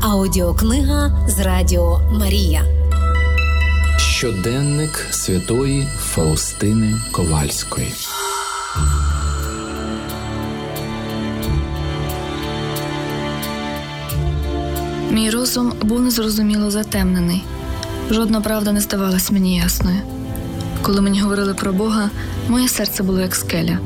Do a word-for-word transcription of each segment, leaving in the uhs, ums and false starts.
Аудіокнига з Радіо Марія. Щоденник святої Фаустини Ковальської. Мій розум був незрозуміло затемнений. Жодна правда не здавалась мені ясною. Коли мені говорили про Бога, моє серце було як скеля.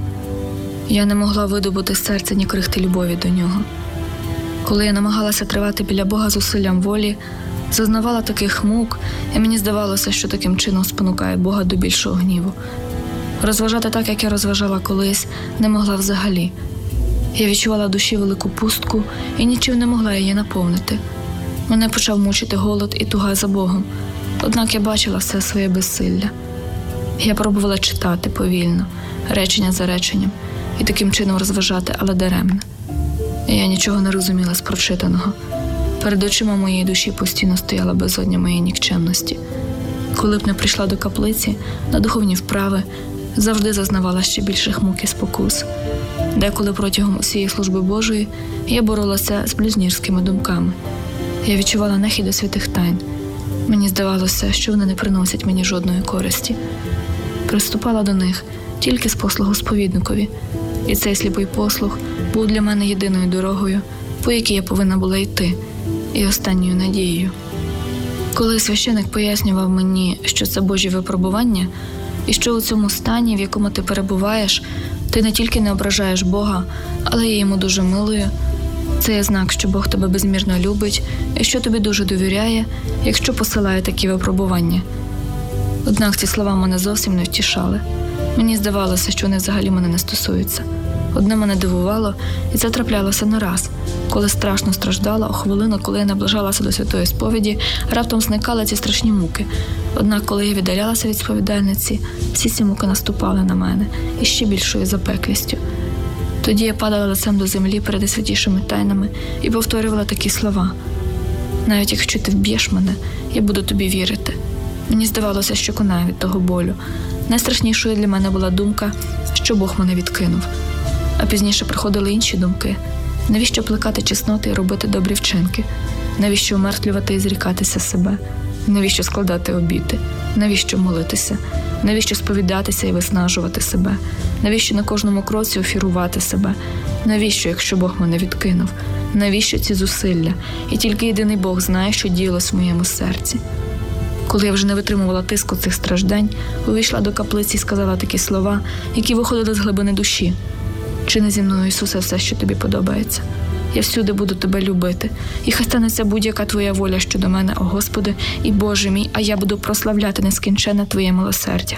Я не могла видобути з серця ні крихти любові до нього. Коли я намагалася тривати біля Бога зусиллям волі, зазнавала таких мук, і мені здавалося, що таким чином спонукає Бога до більшого гніву. Розважати так, як я розважала колись, не могла взагалі. Я відчувала в душі велику пустку і нічим не могла її наповнити. Мене почав мучити голод і туга за Богом, однак я бачила все своє безсилля. Я пробувала читати повільно, речення за реченням, і таким чином розважати, але даремно. Я нічого не розуміла з прочитаного. Перед очима моєї душі постійно стояла безодня моєї нікчемності. Коли б не прийшла до каплиці, на духовні вправи, завжди зазнавала ще більших мук і спокус. Деколи протягом усієї служби Божої я боролася з блюзнірськими думками. Я відчувала нехід до святих тайн. Мені здавалося, що вони не приносять мені жодної користі. Приступала до них тільки з послугу сповідникові, і цей сліпий послуг був для мене єдиною дорогою, по якій я повинна була йти, і останньою надією. Коли священик пояснював мені, що це Божі випробування, і що у цьому стані, в якому ти перебуваєш, ти не тільки не ображаєш Бога, але є йому дуже милою, це є знак, що Бог тебе безмірно любить і що тобі дуже довіряє, якщо посилає такі випробування. Однак ці слова мене зовсім не втішали. Мені здавалося, що вони взагалі мене не стосуються. Одне мене дивувало, і це траплялося не раз. Коли страшно страждала, у хвилину, коли я наближалася до святої сповіді, раптом зникали ці страшні муки. Однак, коли я віддалялася від сповідальниці, всі ці муки наступали на мене і ще більшою запеклістю. Тоді я падала лицем до землі перед святішими тайнами і повторювала такі слова: «Навіть якщо ти вб'єш мене, я буду тобі вірити». Мені здавалося, що конаю від того болю. Найстрашнішою для мене була думка, що Бог мене відкинув. А пізніше приходили інші думки. Навіщо плекати чесноти і робити добрі вчинки? Навіщо умертвлювати і зрікатися себе? Навіщо складати обіти? Навіщо молитися? Навіщо сповідатися і виснажувати себе? Навіщо на кожному кроці офірувати себе? Навіщо, якщо Бог мене відкинув? Навіщо ці зусилля? І тільки єдиний Бог знає, що діялось в моєму серці. Коли я вже не витримувала тиску цих страждань, увійшла до каплиці і сказала такі слова, які виходили з глибини душі. «Чини зі мною, Ісусе, все, що тобі подобається. Я всюди буду тебе любити. І хай станеться будь-яка твоя воля щодо мене, о Господи, і Боже мій, а я буду прославляти нескінченне твоє милосердя».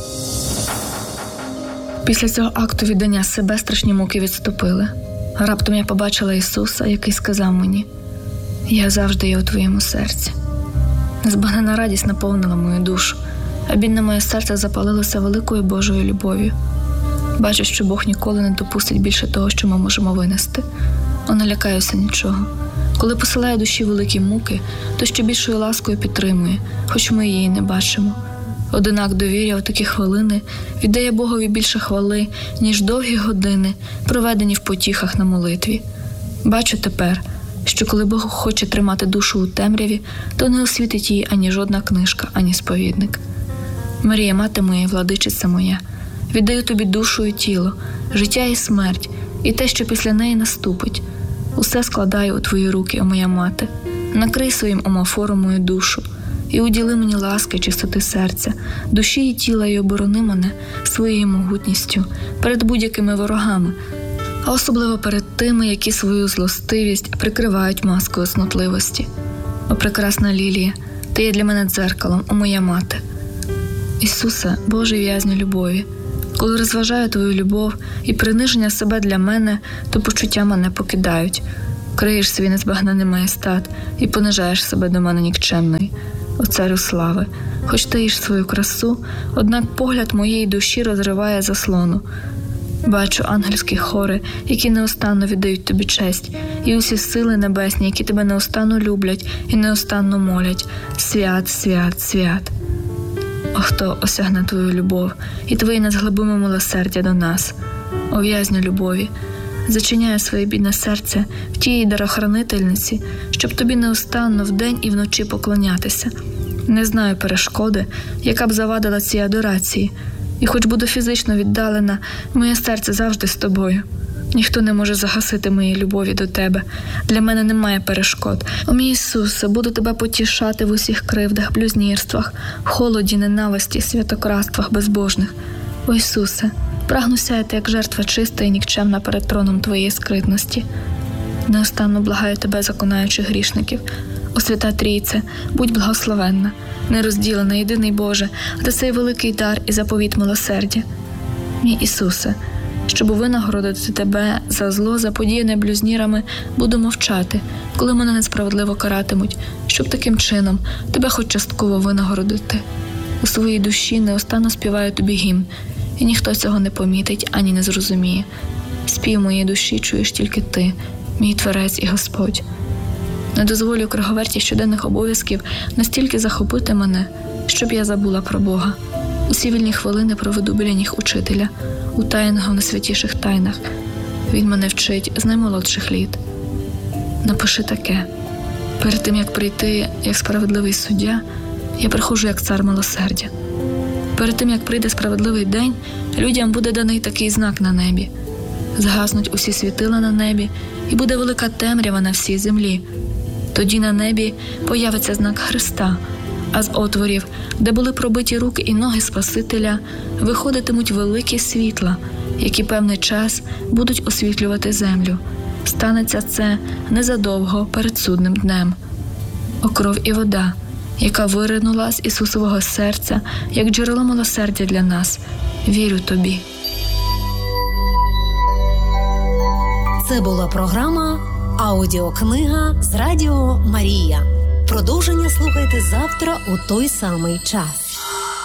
Після цього акту віддання себе страшні муки відступили. Раптом я побачила Ісуса, який сказав мені: «Я завжди є у твоєму серці». Незбагненна радість наповнила мою душу, а бідне моє серце запалилося великою Божою любов'ю. Бачу, що Бог ніколи не допустить більше того, що ми можемо винести. О, не лякаюся нічого. Коли посилає душі великі муки, то ще більшою ласкою підтримує, хоч ми її не бачимо. Одинак довір'я у такі хвилини віддає Богові більше хвали, ніж довгі години, проведені в потіхах на молитві. Бачу тепер, що коли Бог хоче тримати душу у темряві, то не освітить її ані жодна книжка, ані сповідник. Марія, мати моя і владичиця моя, віддаю тобі душу і тіло, життя і смерть, і те, що після неї наступить. Усе складаю у твої руки, о моя мати. Накрий своїм омофором мою душу і уділи мені ласки, чистоти серця, душі і тіла, і оборони мене своєю могутністю перед будь-якими ворогами, а особливо перед тими, які свою злостивість прикривають маскою снотливості. О, прекрасна Лілія, ти є для мене дзеркалом, о моя мати. Ісусе, Божий в'язню любові, коли розважаю твою любов і приниження себе для мене, то почуття мене покидають. Криєш свій незбагнений маєстат і понижаєш себе до мене нікчемної. О царю слави, хоч таїш свою красу, однак погляд моєї душі розриває заслону. Бачу ангельські хори, які неустанно віддають тобі честь, і усі сили небесні, які тебе неустанно люблять і неустанно молять: «Свят, свят, свят». О, хто осягне твою любов і твоє незглибиме милосердя до нас? О, в'язню любові, зачиняю своє бідне серце в тієї дарохранительниці, щоб тобі неустанно вдень і вночі поклонятися. Не знаю перешкоди, яка б завадила цій адорації, і хоч буду фізично віддалена, моє серце завжди з тобою. Ніхто не може загасити моєї любові до тебе. Для мене немає перешкод. О мій Ісусе, буду тебе потішати в усіх кривдах, блюзнірствах, в холоді, ненависті, святократствах безбожних. О Ісусе, прагну сяяти, як жертва чиста і нікчемна перед троном твоєї скритності. Неустанно благаю тебе, законаючих грішників. О Свята Трійце, будь благословенна, нерозділена, єдиний Боже, за цей великий дар і заповіт милосердя. Мій Ісусе, щоб винагородити тебе за зло, заподіяне блюзнірами, буду мовчати, коли мене несправедливо каратимуть, щоб таким чином тебе хоч частково винагородити. У своїй душі неустанно співаю тобі гімн, і ніхто цього не помітить ані не зрозуміє. Спів моєї душі чуєш тільки ти, мій Творець і Господь. Не дозволю круговерті щоденних обов'язків настільки захопити мене, щоб я забула про Бога. Усі вільні хвилини проведу біля ніг учителя, утаєного в найсвятіших тайнах. Він мене вчить з наймолодших літ. Напиши таке. Перед тим, як прийти як справедливий суддя, я приходжу як цар милосердя. Перед тим, як прийде справедливий день, людям буде даний такий знак на небі. Згаснуть усі світила на небі, і буде велика темрява на всій землі. Тоді на небі появиться знак Христа, а з отворів, де були пробиті руки і ноги Спасителя, виходитимуть великі світла, які певний час будуть освітлювати землю. Станеться це незадовго перед судним днем. О кров і вода, яка виринула з Ісусового серця, як джерело милосердя для нас, вірю тобі. Це була програма «Аудіокнига» з Радіо Марія. Продовження слухайте завтра у той самий час.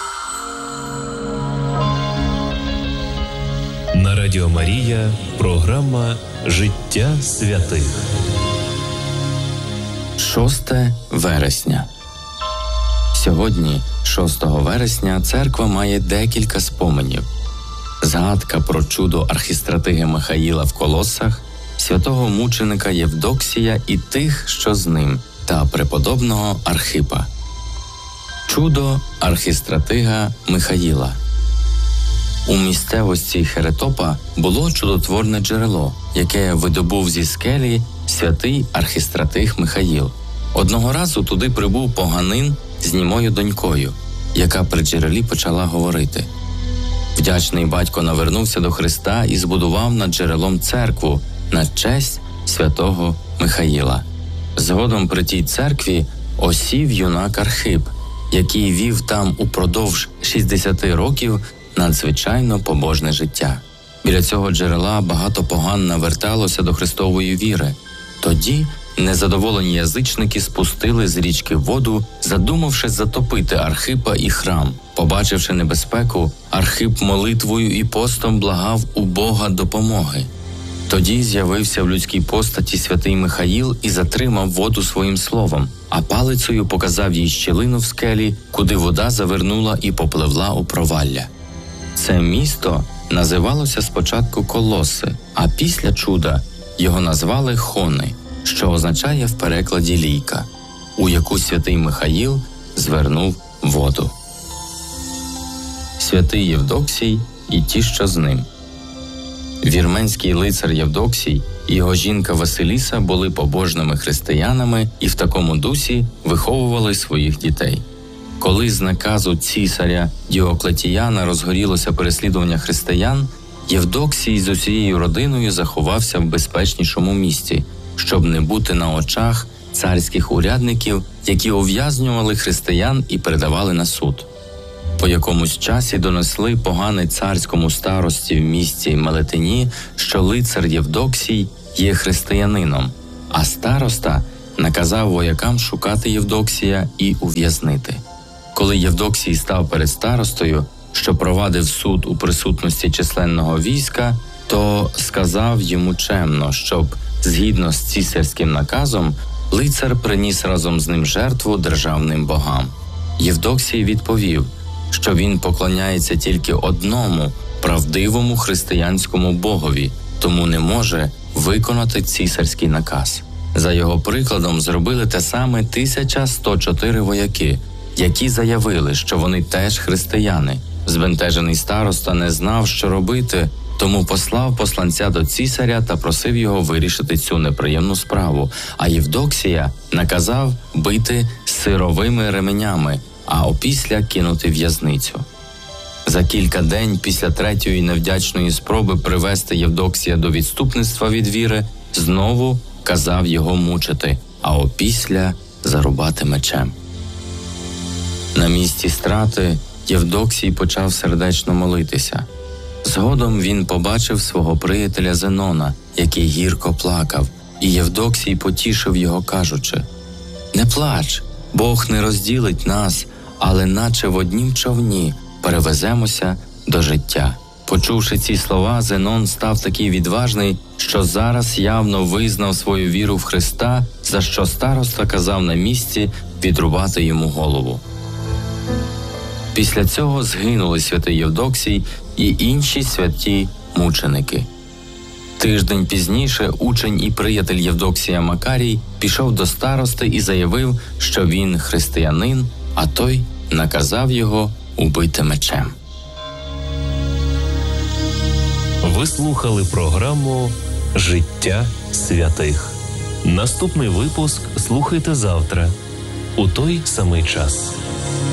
На Радіо Марія програма «Життя святих». шосте вересня. Сьогодні, шостого вересня, церква має декілька споменів. Згадка про чудо архістратиги Михаїла в Колосах, святого мученика Євдоксія і тих, що з ним, та преподобного Архипа. Чудо архістратига Михаїла. У місцевості Херетопа було чудотворне джерело, яке видобув зі скелі святий архістратиг Михаїл. Одного разу туди прибув поганин з німою донькою, яка при джерелі почала говорити. Вдячний батько навернувся до Христа і збудував над джерелом церкву на честь святого Михаїла. Згодом при тій церкві осів юнак Архип, який вів там упродовж шістдесят років надзвичайно побожне життя. Біля цього джерела багато поган наверталося до Христової віри. Тоді незадоволені язичники спустили з річки воду, задумавши затопити Архипа і храм. Побачивши небезпеку, Архип молитвою і постом благав у Бога допомоги. Тоді з'явився в людській постаті святий Михаїл і затримав воду своїм словом, а палицею показав їй щілину в скелі, куди вода завернула і попливла у провалля. Це місто називалося спочатку Колоси, а після чуда його назвали Хони, що означає в перекладі «лійка», у яку святий Михаїл звернув воду. Святий Євдоксій і ті, що з ним. Вірменський лицар Євдоксій і його жінка Василіса були побожними християнами і в такому дусі виховували своїх дітей. Коли з наказу цісаря Діоклетіяна розгорілося переслідування християн, Євдоксій з усією родиною заховався в безпечнішому місці, щоб не бути на очах царських урядників, які ув'язнювали християн і передавали на суд. По якомусь часі донесли погани царському старості в місті Мелетині, що лицар Євдоксій є християнином, а староста наказав воякам шукати Євдоксія і ув'язнити. Коли Євдоксій став перед старостою, що провадив суд у присутності численного війська, то сказав йому чемно, щоб, згідно з цісарським наказом, лицар приніс разом з ним жертву державним богам. Євдоксій відповів, що він поклоняється тільки одному, правдивому християнському богові, тому не може виконати цісарський наказ. За його прикладом зробили те саме тисяча сто чотири вояки, які заявили, що вони теж християни. Збентежений староста не знав, що робити, тому послав посланця до цісаря та просив його вирішити цю неприємну справу, а Євдоксія наказав бити сировими ременями, а опісля кинути в'язницю. За кілька день після третьої невдячної спроби привести Євдоксія до відступництва від віри, знову казав його мучити, а опісля зарубати мечем. На місці страти Євдоксій почав сердечно молитися. Згодом він побачив свого приятеля Зенона, який гірко плакав, і Євдоксій потішив його, кажучи: «Не плач, Бог не розділить нас, але наче в однім човні перевеземося до життя». Почувши ці слова, Зенон став такий відважний, що зараз явно визнав свою віру в Христа, за що староста казав на місці відрубати йому голову. Після цього згинули святий Євдоксій і інші святі мученики. Тиждень пізніше учень і приятель Євдоксія Макарій пішов до старости і заявив, що він християнин, а той наказав його убити мечем. Ви слухали програму «Життя святих». Наступний випуск слухайте завтра у той самий час.